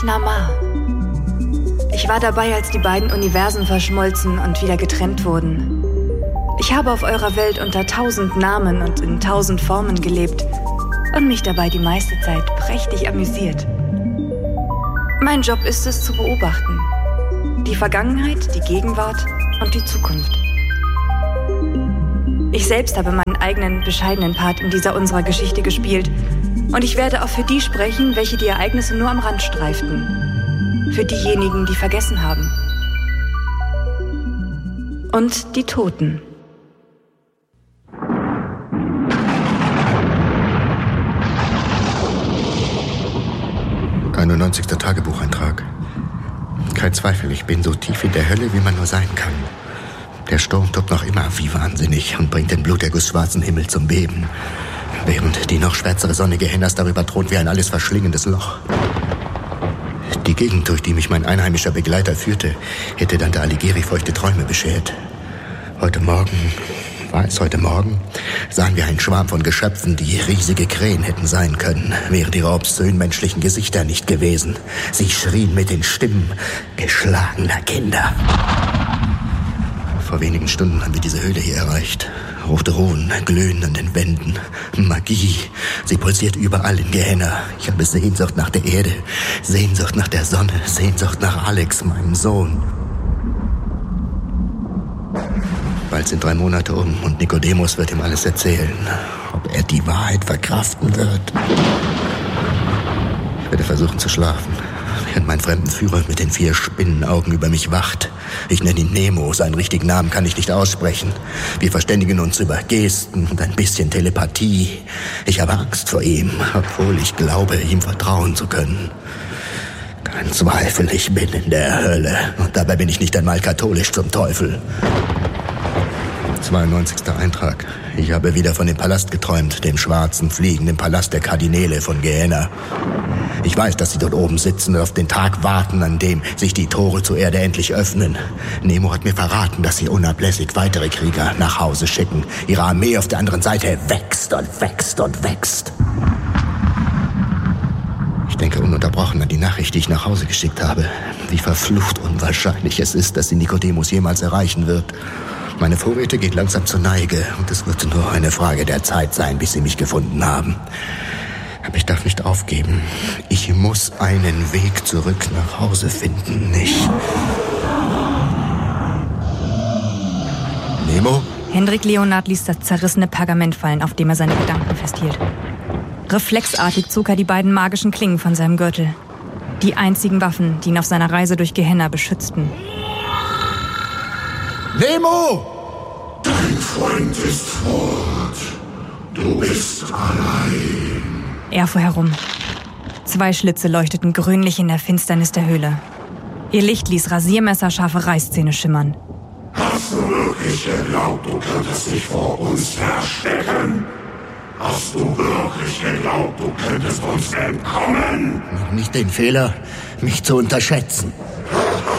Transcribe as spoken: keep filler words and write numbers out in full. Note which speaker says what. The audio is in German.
Speaker 1: Namah. Ich war dabei, als die beiden Universen verschmolzen und wieder getrennt wurden. Ich habe auf eurer Welt unter tausend Namen und in tausend Formen gelebt und mich dabei die meiste Zeit prächtig amüsiert. Mein Job ist es, zu beobachten. Die Vergangenheit, die Gegenwart und die Zukunft. Ich selbst habe meinen eigenen, bescheidenen Part in dieser unserer Geschichte gespielt. Und ich werde auch für die sprechen, welche die Ereignisse nur am Rand streiften. Für diejenigen, die vergessen haben. Und die Toten.
Speaker 2: einundneunzigster Tagebucheintrag. Kein Zweifel, ich bin so tief in der Hölle, wie man nur sein kann. Der Sturm tobt noch immer wie wahnsinnig und bringt den Bluterguss schwarzen Himmel zum Beben. Während die noch schwärzere Sonne Gehennas darüber thront wie ein alles verschlingendes Loch. Die Gegend, durch die mich mein einheimischer Begleiter führte, hätte Dante Alighieri feuchte Träume beschert. Heute Morgen, war es heute Morgen, sahen wir einen Schwarm von Geschöpfen, die riesige Krähen hätten sein können, wären ihre obszön menschlichen Gesichter nicht gewesen. Sie schrien mit den Stimmen geschlagener Kinder. Vor wenigen Stunden haben wir diese Höhle hier erreicht. Rote Ruhen glühen an den Wänden. Magie, sie pulsiert überall in Gehenna. Ich habe Sehnsucht nach der Erde, Sehnsucht nach der Sonne, Sehnsucht nach Alex, meinem Sohn. Bald sind drei Monate um und Nikodemus wird ihm alles erzählen. Ob er die Wahrheit verkraften wird. Ich werde versuchen zu schlafen, während mein Fremdenführer mit den vier Spinnenaugen über mich wacht. Ich nenne ihn Nemo, seinen richtigen Namen kann ich nicht aussprechen. Wir verständigen uns über Gesten und ein bisschen Telepathie. Ich habe Angst vor ihm, obwohl ich glaube, ihm vertrauen zu können. Kein Zweifel, ich bin in der Hölle. Und dabei bin ich nicht einmal katholisch zum Teufel. zweiundneunzigster Eintrag. Ich habe wieder von dem Palast geträumt, dem schwarzen, fliegenden Palast der Kardinäle von Gehenna. Ich weiß, dass sie dort oben sitzen und auf den Tag warten, an dem sich die Tore zur Erde endlich öffnen. Nemo hat mir verraten, dass sie unablässig weitere Krieger nach Hause schicken. Ihre Armee auf der anderen Seite wächst und wächst und wächst. Ich denke ununterbrochen an die Nachricht, die ich nach Hause geschickt habe. Wie verflucht unwahrscheinlich es ist, dass sie Nikodemus jemals erreichen wird. Meine Vorräte gehen langsam zur Neige und es wird nur eine Frage der Zeit sein, bis sie mich gefunden haben. Aber ich darf nicht aufgeben. Ich muss einen Weg zurück nach Hause finden, nicht? Nemo?
Speaker 1: Hendrik Leonard ließ das zerrissene Pergament fallen, auf dem er seine Gedanken festhielt. Reflexartig zog er die beiden magischen Klingen von seinem Gürtel. Die einzigen Waffen, die ihn auf seiner Reise durch Gehenna beschützten.
Speaker 2: Nemo!
Speaker 3: Dein Freund ist fort. Du bist allein.
Speaker 1: Er fuhr herum. Zwei Schlitze leuchteten grünlich in der Finsternis der Höhle. Ihr Licht ließ rasiermesserscharfe Reißzähne schimmern.
Speaker 3: Hast du wirklich geglaubt, du könntest dich vor uns verstecken? Hast du wirklich geglaubt, du könntest uns entkommen?
Speaker 2: Mach nicht den Fehler, mich zu unterschätzen.